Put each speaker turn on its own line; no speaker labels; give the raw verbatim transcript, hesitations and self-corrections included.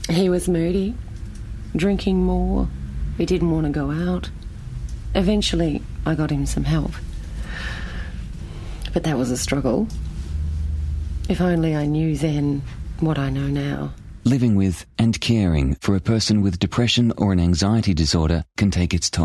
He was moody, drinking more. He didn't want to go out. Eventually, I got him some help. But that was a struggle. If only I knew then what I know now.
Living with and caring for a person with depression or an anxiety disorder can take its toll.